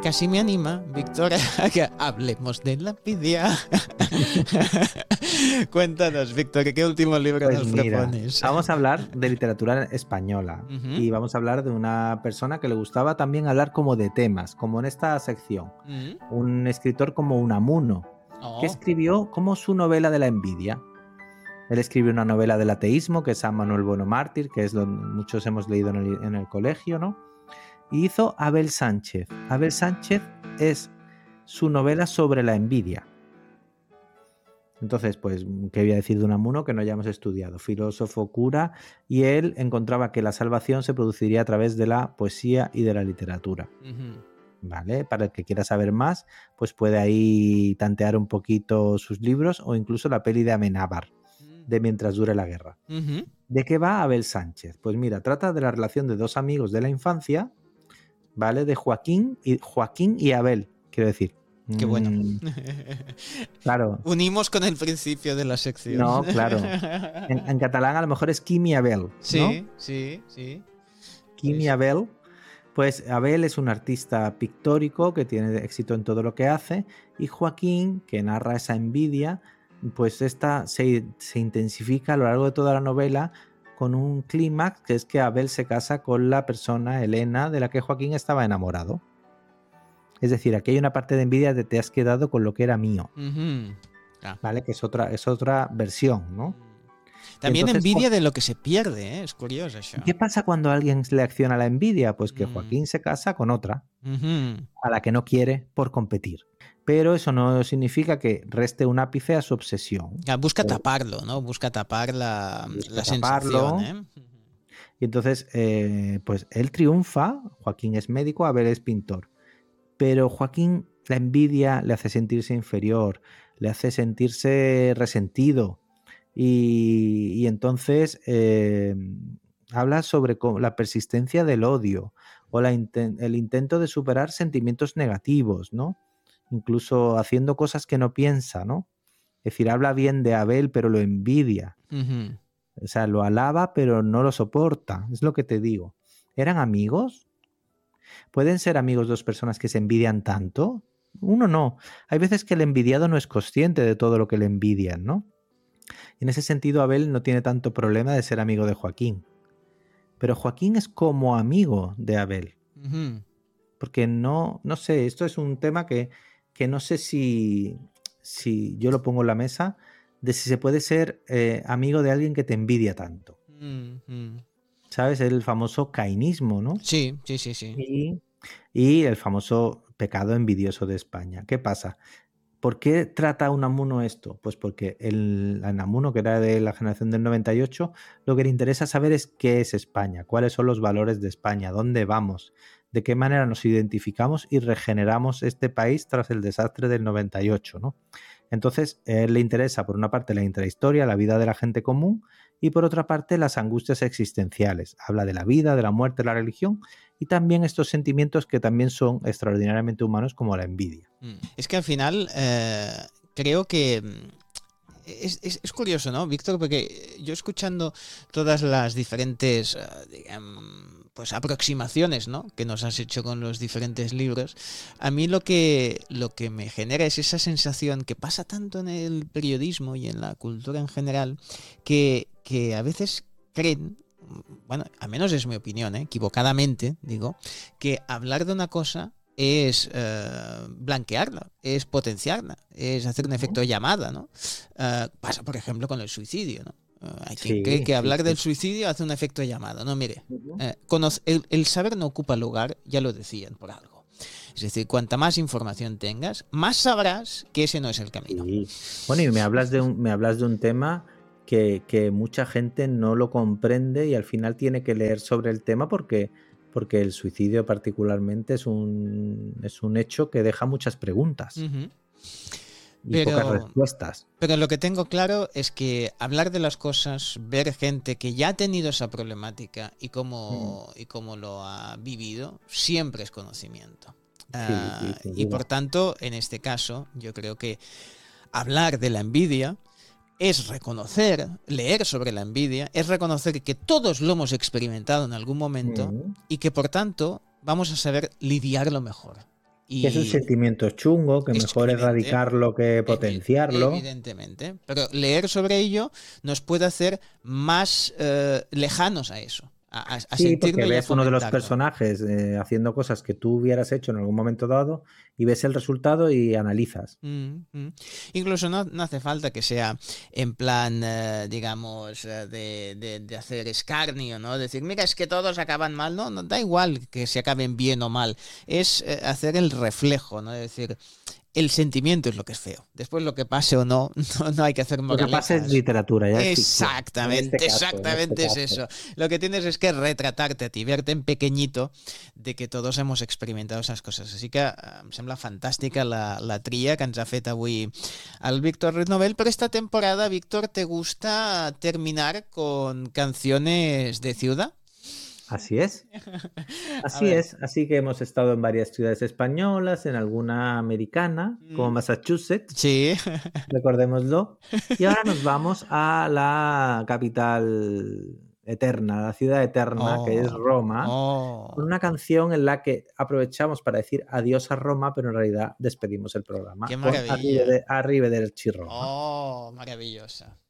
casi me anima, Víctor, a que hablemos de la envidia. Cuéntanos, Víctor, ¿qué último libro Pues nos mira, propones? vamos a hablar de literatura española y vamos a hablar de una persona que le gustaba también hablar como de temas, como en esta sección. Un escritor como Unamuno, que escribió como su novela de la envidia. Él escribió una novela del ateísmo, que es San Manuel Bueno Mártir, que es lo que muchos hemos leído en el colegio, ¿no? Y hizo Abel Sánchez. Abel Sánchez es su novela sobre la envidia. Entonces, pues, ¿qué voy a decir de Unamuno que no hayamos estudiado? Filósofo, cura, y él encontraba que la salvación se produciría a través de la poesía y de la literatura. ¿Vale? Para el que quiera saber más, pues puede ahí tantear un poquito sus libros o incluso la peli de Amenábar, de Mientras dure la guerra. ¿De qué va Abel Sánchez? Pues mira, trata de la relación de dos amigos de la infancia, ¿vale? De Joaquín y Abel, quiero decir. Qué bueno. Claro. Unimos con el principio de la sección. No, claro. En catalán a lo mejor es Quim y Abel, ¿no? Sí. Quim y Abel. Pues Abel es un artista pictórico que tiene éxito en todo lo que hace, y Joaquín, que narra esa envidia, pues esta se intensifica a lo largo de toda la novela con un clímax, que es que Abel se casa con la persona, Elena, de la que Joaquín estaba enamorado. Es decir, aquí hay una parte de envidia de te has quedado con lo que era mío. ¿Vale? Que es otra versión, ¿no? También entonces, envidia de lo que se pierde, ¿eh? Es curioso eso. ¿Qué pasa cuando alguien le acciona la envidia? Pues que Joaquín se casa con otra, a la que no quiere por competir. Pero eso no significa que reste un ápice a su obsesión. Busca taparlo, ¿no? Busca tapar la sensación, ¿eh? Y entonces, pues él triunfa, Joaquín es médico, Abel es pintor. Pero Joaquín, la envidia le hace sentirse inferior, le hace sentirse resentido. Y entonces habla sobre la persistencia del odio o el intento de superar sentimientos negativos, ¿no? Incluso haciendo cosas que no piensa, ¿no? Es decir, habla bien de Abel, pero lo envidia. O sea, lo alaba, pero no lo soporta. Es lo que te digo. ¿Eran amigos? ¿Pueden ser amigos dos personas que se envidian tanto? Uno no. Hay veces que el envidiado no es consciente de todo lo que le envidian, ¿no? Y en ese sentido, Abel no tiene tanto problema de ser amigo de Joaquín. Pero Joaquín es como amigo de Abel. Porque no sé, esto es un tema que no sé si yo lo pongo en la mesa, de si se puede ser amigo de alguien que te envidia tanto. ¿Sabes? El famoso cainismo, ¿no? Sí. Y el famoso pecado envidioso de España. ¿Qué pasa? ¿Por qué trata Unamuno esto? Pues porque el Unamuno, que era de la generación del 98, lo que le interesa saber es qué es España, cuáles son los valores de España, dónde vamos, de qué manera nos identificamos y regeneramos este país tras el desastre del 98, ¿no? Entonces, a él le interesa, por una parte, la intrahistoria, la vida de la gente común, y por otra parte, las angustias existenciales. Habla de la vida, de la muerte, de la religión, y también estos sentimientos que también son extraordinariamente humanos, como la envidia. Es que al final creo que es curioso, ¿no, Víctor? Porque yo escuchando todas las diferentes pues aproximaciones, ¿no?, que nos has hecho con los diferentes libros, a mí lo que me genera es esa sensación que pasa tanto en el periodismo y en la cultura en general, que a veces creen, bueno, al menos es mi opinión, equivocadamente digo, que hablar de una cosa es blanquearla, es potenciarla, es hacer un efecto llamada, ¿no? Pasa, por ejemplo, con el suicidio, ¿no? Hay quien cree que hablar del suicidio hace un efecto llamada. No, mire, el saber no ocupa lugar, ya lo decían por algo. Es decir, cuanta más información tengas, más sabrás que ese no es el camino. Sí. Bueno, y me hablas de un tema que mucha gente no lo comprende y al final tiene que leer sobre el tema porque el suicidio particularmente es un hecho que deja muchas preguntas. Y pocas respuestas. Pero lo que tengo claro es que hablar de las cosas, ver gente que ya ha tenido esa problemática y cómo lo ha vivido, siempre es conocimiento. Y por tanto, en este caso, yo creo que hablar de la envidia es reconocer, leer sobre la envidia, es reconocer que todos lo hemos experimentado en algún momento y que por tanto vamos a saber lidiarlo mejor. Que es un sentimiento chungo, que mejor erradicarlo que potenciarlo. Evidentemente. Pero leer sobre ello nos puede hacer más lejanos a eso. A Sí, porque sentirlo y a ves uno de los fomentarlo. personajes haciendo cosas que tú hubieras hecho en algún momento dado y ves el resultado y analizas. Incluso no hace falta que sea en plan, digamos, de hacer escarnio, ¿no? Decir, mira, es que todos acaban mal. No, no da igual que se acaben bien o mal. Es hacer el reflejo, ¿no? Es decir, el sentimiento es lo que es feo. Después lo que pase o no, no hay que hacer Lo que pasa es moralejas. literatura, ya es ficción. Exactamente, En este exactamente es caso. eso. Lo que tienes es que retratarte a ti, verte en pequeñito de que todos hemos experimentado esas cosas. Així que em sembla fantàstica la tria que ens ha fet avui el Víctor Ruiz Novel, pero esta temporada, Víctor, ¿te gusta terminar con canciones de ciudad? Así es. Así es. Así que hemos estado en varias ciudades españolas, en alguna americana, como Massachusetts. Sí. Recordémoslo. Y ahora nos vamos a la capital eterna, la ciudad eterna, que es Roma, con una canción en la que aprovechamos para decir adiós a Roma, pero en realidad despedimos el programa Qué con maravilla. Arrivederci Roma. Oh, maravillosa.